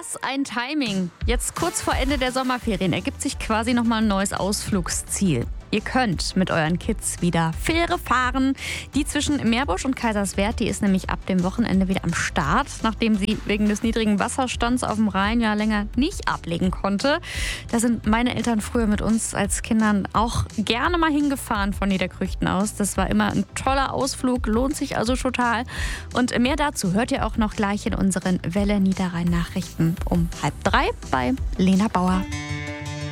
Was ein Timing. Jetzt kurz vor Ende der Sommerferien ergibt sich quasi nochmal ein neues Ausflugsziel. Ihr könnt mit euren Kids wieder Fähre fahren. Die zwischen Meerbusch und Kaiserswerth, die ist nämlich ab dem Wochenende wieder am Start, nachdem sie wegen des niedrigen Wasserstands auf dem Rhein ja länger nicht ablegen konnte. Da sind meine Eltern früher mit uns als Kindern auch gerne mal hingefahren von Niederkrüchten aus. Das war immer ein toller Ausflug, lohnt sich also total. Und mehr dazu hört ihr auch noch gleich in unseren Welle Niederrhein Nachrichten um 2:30 bei Lena Bauer.